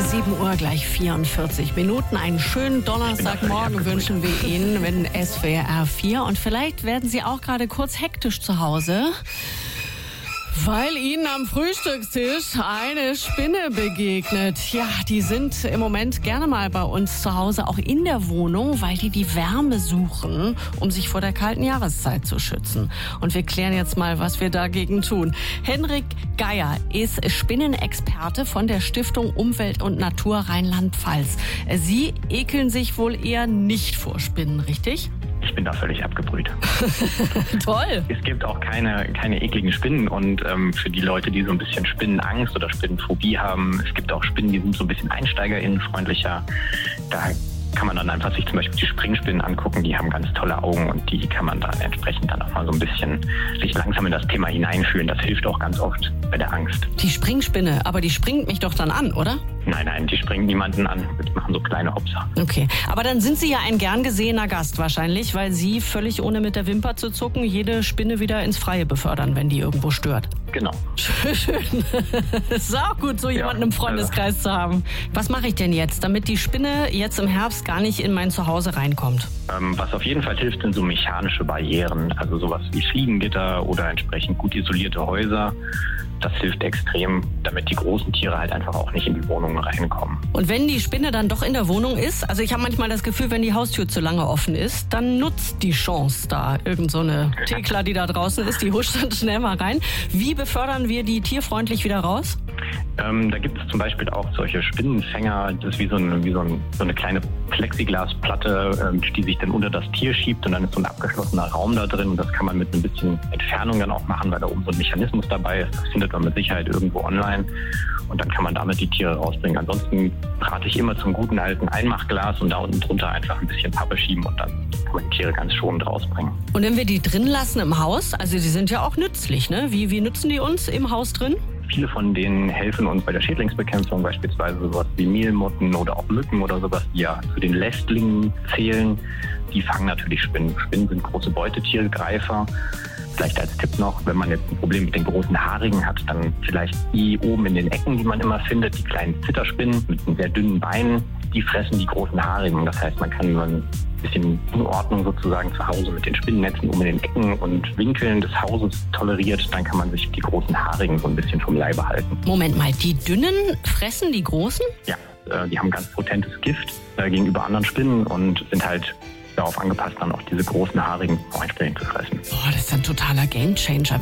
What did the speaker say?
7 Uhr gleich 44 Minuten. Einen schönen Donnerstagmorgen wünschen wir Ihnen, wenn SWR 4. Und vielleicht werden Sie auch gerade kurz hektisch zu Hause, weil Ihnen am Frühstückstisch eine Spinne begegnet. Ja, die sind im Moment gerne mal bei uns zu Hause, auch in der Wohnung, weil die Wärme suchen, um sich vor der kalten Jahreszeit zu schützen. Und wir klären jetzt mal, was wir dagegen tun. Henrik Geier ist Spinnenexperte von der Stiftung Umwelt und Natur Rheinland-Pfalz. Sie ekeln sich wohl eher nicht vor Spinnen, richtig? Ich bin da völlig abgebrüht. Toll. Es gibt auch keine ekligen Spinnen und für die Leute, die so ein bisschen Spinnenangst oder Spinnenphobie haben, es gibt auch Spinnen, die sind so ein bisschen einsteigerinnenfreundlicher. Da kann man dann einfach sich zum Beispiel die Springspinnen angucken, die haben ganz tolle Augen und die kann man dann entsprechend dann auch mal so ein bisschen sich langsam in das Thema hineinfühlen. Das hilft auch ganz oft bei der Angst. Die Springspinne, aber die springt mich doch dann an, oder? Nein, die springen niemanden an. Die machen so kleine Hopser. Okay, aber dann sind Sie ja ein gern gesehener Gast wahrscheinlich, weil Sie völlig ohne mit der Wimper zu zucken jede Spinne wieder ins Freie befördern, wenn die irgendwo stört. Genau. Schön. Es ist auch gut, so jemanden im Freundeskreis zu haben. Was mache ich denn jetzt, damit die Spinne jetzt im Herbst gar nicht in mein Zuhause reinkommt? Was auf jeden Fall hilft, sind so mechanische Barrieren. Also sowas wie Fliegengitter oder entsprechend gut isolierte Häuser. Das hilft extrem, damit die großen Tiere halt einfach auch nicht in die Wohnungen reinkommen. Und wenn die Spinne dann doch in der Wohnung ist, also ich habe manchmal das Gefühl, wenn die Haustür zu lange offen ist, dann nutzt die Chance da. Irgend so eine Thekla, die da draußen ist, die huscht dann schnell mal rein. Wie befördern wir die tierfreundlich wieder raus? Da gibt es zum Beispiel auch solche Spinnenfänger. Das ist wie so eine kleine Plexiglasplatte, die sich dann unter das Tier schiebt und dann ist so ein abgeschlossener Raum da drin. Und das kann man mit ein bisschen Entfernung dann auch machen, weil da oben so ein Mechanismus dabei ist. Das findet man mit Sicherheit irgendwo online und dann kann man damit die Tiere rausbringen. Ansonsten rate ich immer zum guten alten Einmachglas und da unten drunter einfach ein bisschen Pappe schieben und dann kann man die Tiere ganz schonend rausbringen. Und wenn wir die drin lassen im Haus, also die sind ja auch nützlich, ne? Wie nutzen die uns im Haus drin? Viele von denen helfen uns bei der Schädlingsbekämpfung, beispielsweise sowas wie Mehlmotten oder auch Mücken oder sowas, die ja zu den Lästlingen zählen. Die fangen natürlich Spinnen. Spinnen sind große Beutetiere, Greifer. Vielleicht als Tipp noch, wenn man jetzt ein Problem mit den großen Haarigen hat, dann vielleicht die oben in den Ecken, die man immer findet, die kleinen Zitterspinnen mit sehr dünnen Beinen, die fressen die großen Haarigen. Das heißt, man kann nur ein bisschen Unordnung sozusagen zu Hause mit den Spinnennetzen um in den Ecken und Winkeln des Hauses toleriert, dann kann man sich die großen Haarigen so ein bisschen vom Leibe halten. Moment mal, die dünnen fressen die großen? Ja, die haben ganz potentes Gift gegenüber anderen Spinnen und sind halt darauf angepasst, dann auch diese großen Haarigen auch entsprechend zu fressen. Boah, das ist ein totaler Gamechanger.